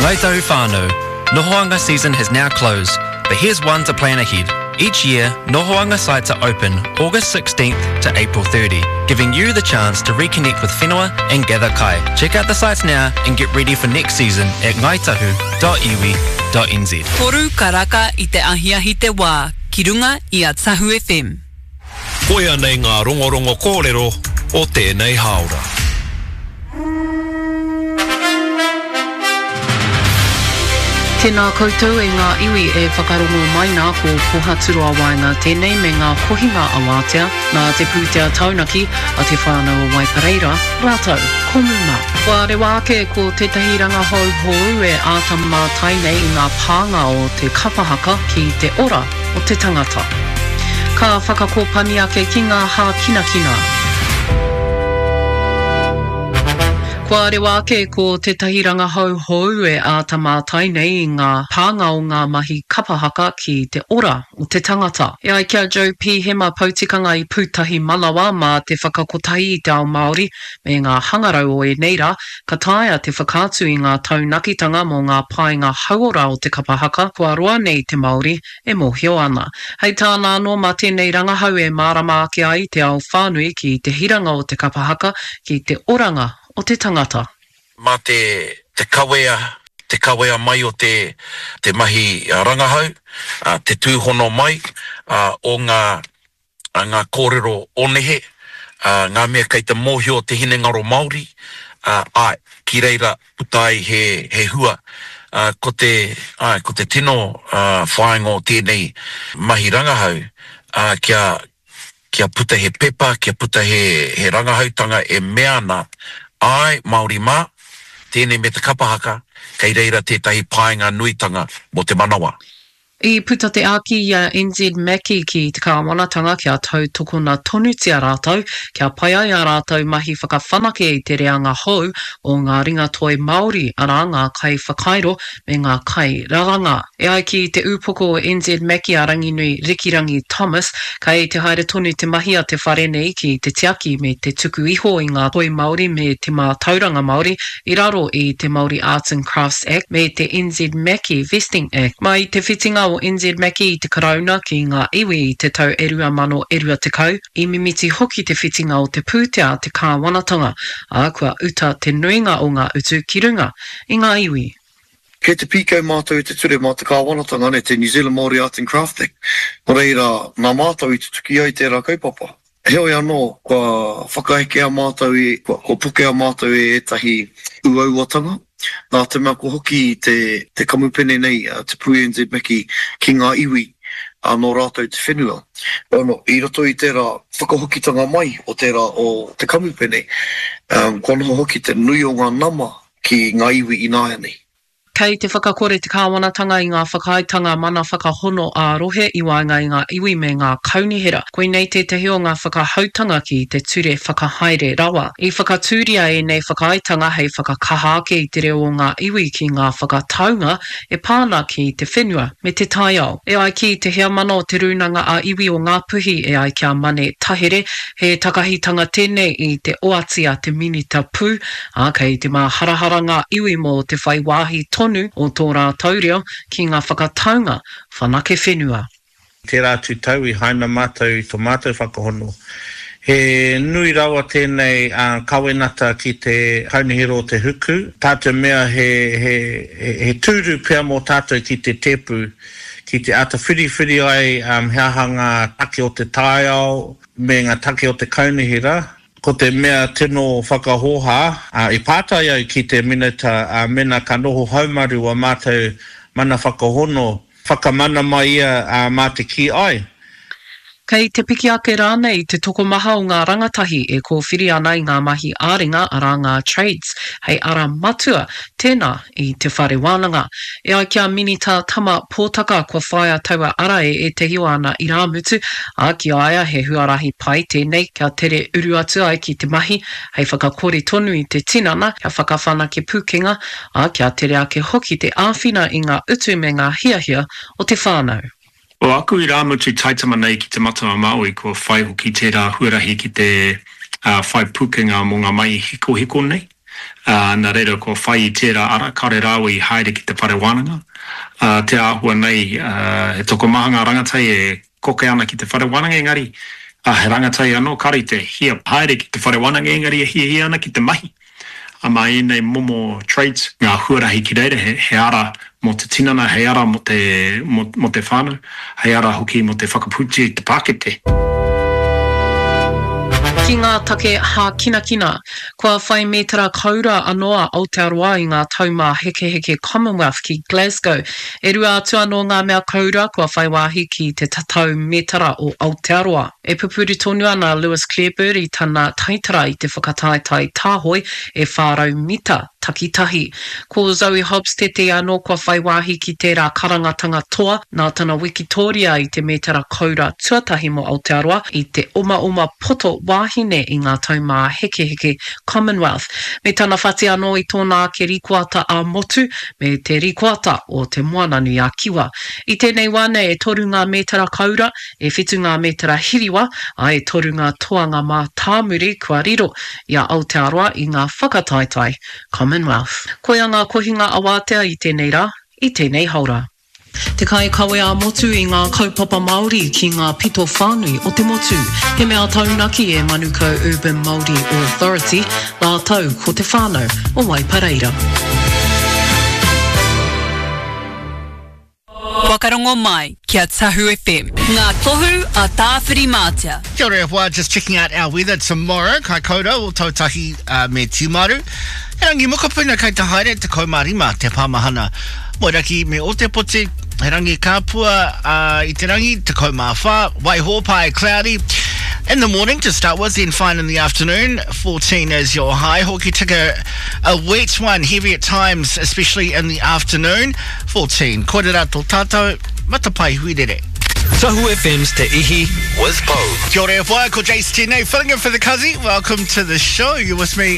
Ngai tahu whānau. Nohoanga season has now closed, but here's one to plan ahead. Each year, Nohoanga sites are open August 16th to April 30, giving you the chance to reconnect with whenua and gather kai. Check out the sites now and get ready for next season at ngaitahu.iwi.nz. Toru karaka I te ahiahi te wā, ki runga I a Tahu FM. Koia nei ngā rongorongo kōrero o tēnei haora. Tēnā koutou e ngā iwi e whakarongo mai nā ko Pohaturua Wainga tēnei me ngā kohinga awatea nā te pūtea taunaki a te whānau o Waipareira, rātou, komuma. Wa rewa ake ko tētahi ranga hauhou e ātama tainei I ngā pānga o te kapahaka ki te ora o te tangata. Ka whakakopani ake ki ngā hākinakina. Kua rewa ake ko te tahiranga hauhou e ātama tainei I ngā pānga o ngā mahi kapahaka ki te ora o te tangata. E ai kia Joe P. Hema pautikanga I pūtahi Malawa mā te whakakotahi I te ao Māori me ngā hangarau o e neira, ka taia te whakātu I ngā taunakitanga mō ngā painga hauora o te kapahaka, kua roa nei te Māori e mōhio ana. Hei tāna anō mā tēnei rangahau e mārama ake ai te ao whānui ki te hiranga o te kapahaka ki te oranga o te tangata. Mā te kawea mai o te mahi rangahau, te tūhono mai o ngā kōrero onehe, ngā mea kei te mōhio o te hinengaro Māori, ki reira putai he hua, ko te tino whaingo tēnei mahi rangahau, kia puta he pepa, kia puta he rangahautanga e meana, ai Māori mā, tēnei me te kapahaka, kei reira tētahi painga nuitanga mo te manawa. I puta te aki I NZ Maki ki te kāwanatanga kia tau tokona tonutia rātou, kia pai ai a rātou mahi whakawhanake I te reanga hou o ngā ringa toi Māori ara ngā kai whakairo me ngā kai raranga. E ai ki te upoko o NZ Maki a ranginui Rikirangi Thomas, kai te haere tonu te mahi a te wharenei ki te tiaki me te tuku iho I ngā toi Māori me te mā tauranga Māori I raro I te Māori Arts and Crafts Act me te NZ Maki Vesting Act. Mai te whitinga o NZ Maki I te karauna ki ngā iwi I te tau 2020, I mimiti hoki te whitinga o te pūtea te kāwanatanga, a kua uta te nuinga o ngā utu ki runga I ngā iwi. Kei te pīkau mātou I te ture mā te kāwanatanga ne te New Zealand Māori Arts and Crafts Act. Ko reira, nā mātou I te tuki ai tērā kaupapa. Heoi anō, kua whakaheke a mātou kua puke a mātou tahi uauatanga. Nā te mea ko hoki te kamupene nei, te pui NZ Maki ki ngā iwi no rātou te whenua. I roto I tērā whakahokitanga mai o tērā o te kamupene, kua noho hoki te nui o ngā nama ki ngā iwi I nāia nei. Kei te whakakore te kāwanatanga I ngā whakaitanga mana whakahono a rohe I wainga I ngā iwi me ngā kaunihera. Koe nei te o ngā whakahautanga ki te ture whakahaere rawa. I whakatūria nei whakaitanga hei whakakaha ake I te reo o ngā iwi ki ngā whakataunga e pāna ki te whenua me te taiao. E ai ki te hea mana o te runanga a iwi o ngā puhi e ai kia mane tahere he takahitanga tēnei I te oati a te minita pū, kei te mā harahara ngā iwi mo te whai wāhi tonu o tō rātou reo ki ngā whakataunga whanake whenua. Te rātu tau I haina mātou I tō mātou whakahono. He nui rawa tēnei kawenata ki te kaunihero o te huku. Tātou mea he tūru pia mō tātou ki te tepu, ki te ata whiri ai heaha ngā take o te taiao, me ngā take o te kaunihera. Ko te mea tino whakahoha, I pātai au ki te minata mena ka noho haumaru a mātou mana whakahono, whakamana mai ia mā te ki ai. Kei te piki ake rānei te toko maha o ngā rangatahi e kōwhiri ana I ngā mahi āringa ara ngā trades, hei ara matua, tēnā I te whare wānanga. E ai kia minita tama pōtaka kua whaia taua ara e te hiwa ana I rāmutu, ki aia he huarahi pai tēnei kia tere uru atu ai ki te mahi, hei whakakore tonu I te tinana, kia whakawhanake pūkenga, kia tere ake hoki te āwhina I ngā utu me ngā hiahia o te whānau. O aku I rāmutu taitama nei ki te matama Māui kua whai hoki tērā huarahi ki te whai pukenga mō ngā mai hiko nei. Nā reira ko whai I tērā ara, kare rāua I haere ki te whare wānanga. Te āhua nei, he toko mahanga rangatai e koke ana ki te whare wānanga engari. He rangatai anō kari te hia haere ki te whare wānanga engari e hia ana ki te mahi. Mai nei momo trades, ngā huarahi ki reira, he ara mo te tinana, he ara mo te whānau, he ara hoki mo te whakaputi I te pākete. Ki ngā take hā kina, kua whai metara kaura anoa Aotearoa I ngā tauma heke Commonwealth ki Glasgow. E rua atu anō ngā mea kaura kua whai wāhi ki te tatau metara o Aotearoa. E pupuri tonu ana Lewis Clareberry I tana taitara I te whakataitai tāhoi e whārau mita takitahi. Ko Zoe Hobbs te anō kua whai wāhi ki tērā karangatanga toa nā tana Wikitoria I te metara kaura tuatahi mo Aotearoa I te oma poto wāhine I ngā tauma heke Commonwealth. Me tana whate anō I tōna ke rikuata a motu me te rikuata o te moananu a kiwa. I tēnei wane e toru ngā metara kaura, e whitu ngā metara hiriwa, a e toru ngā toanga mā tāmuri kua riro I a Aotearoa I ngā whakataitai Commonwealth. Koia ngā kohinga awatea I tēnei rā, I tēnei haura. Te kai kawe a motu I ngā kaupapa Māori ki ngā pito whānui o te motu. He mea taunaki e Manuka Urban Māori Authority, la tau ko te whānau o Waipareira. Wakarongo mai kia Tahu FM. Ngā tohu a tāwhiri mātia. Kia ora wā, just checking out our weather tomorrow. Kai koutou o tautahi me tiumaru. E rangi mokapuna kai te haere te kaumarima te pāmahana. Moiraki me o te pote, he rangi kāpua I te rangi te kaumawha. Waihopai cloudy. In the morning to start with, then fine in the afternoon. 14 is your high. Hoki took a wet one, heavy at times, especially in the afternoon. 14. Koirera tō tātou, matapai huirere. Tahu FM's Te Ihi with Bo. Kia ora whai, ko Jace Tēnei, filling in for the Kazi. Welcome to the show. You're with me